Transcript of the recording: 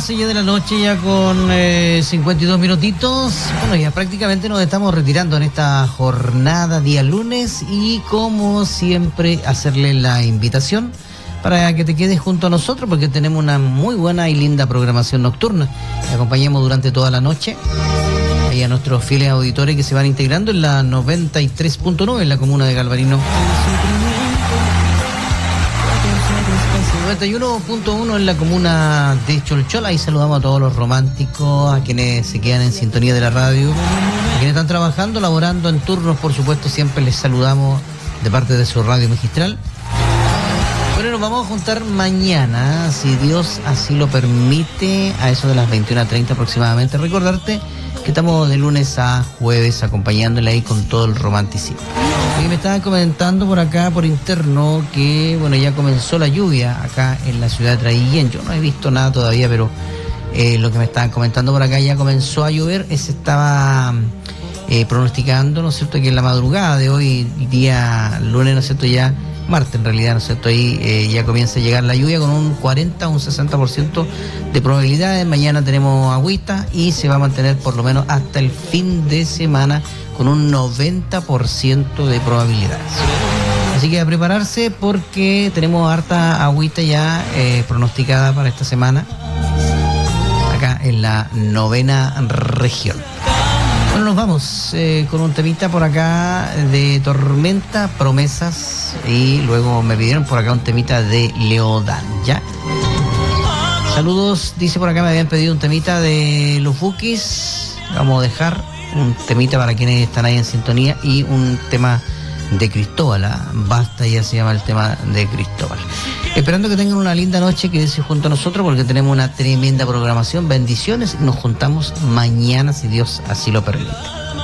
11 ya de la noche, ya con 52 minutitos. Bueno, ya prácticamente nos estamos retirando en esta jornada día lunes y como siempre hacerle la invitación para que te quedes junto a nosotros porque tenemos una muy buena y linda programación nocturna. Te acompañamos durante toda la noche. Hay a nuestros fieles auditores que se van integrando en la 93.9 en la comuna de Galvarino. 91.1 en la comuna de Cholchol. Ahí saludamos a todos los románticos, a quienes se quedan en sintonía de la radio, a quienes están trabajando, laborando en turnos, por supuesto, siempre les saludamos de parte de su radio magistral. Bueno, nos vamos a juntar mañana, si Dios así lo permite, a eso de las 21:30 aproximadamente. Recordarte que estamos de lunes a jueves acompañándole ahí con todo el romanticismo. Y me estaban comentando por acá, por interno, que bueno, ya comenzó la lluvia acá en la ciudad de Traiguén. Yo no he visto nada todavía, pero lo que me estaban comentando por acá, ya comenzó a llover. Se estaba pronosticando, ¿no es cierto?, que en la madrugada de hoy, día lunes, ¿no es cierto?, ya martes en realidad, ¿no es cierto?, ahí ya comienza a llegar la lluvia con un 40 o un 60% de probabilidades. Mañana tenemos agüita y se va a mantener por lo menos hasta el fin de semana con un 90% de probabilidades. Así que a prepararse porque tenemos harta agüita ya pronosticada para esta semana acá en la 9ª región. Bueno, nos vamos con un temita por acá de Tormenta, Promesas, y luego me pidieron por acá un temita de Leodán, ¿ya? Saludos, dice por acá, me habían pedido un temita de Los Bukis. Vamos a dejar un temita para quienes están ahí en sintonía y un tema de Cristóbal, Basta, ya se llama el tema de Cristóbal. Esperando que tengan una linda noche, quédense junto a nosotros porque tenemos una tremenda programación. Bendiciones y nos juntamos mañana si Dios así lo permite.